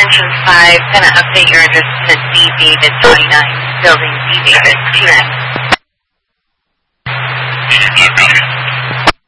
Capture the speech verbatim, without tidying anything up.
Extension five, going to update your address to D. David twenty-nine, Building D. David twenty-nine.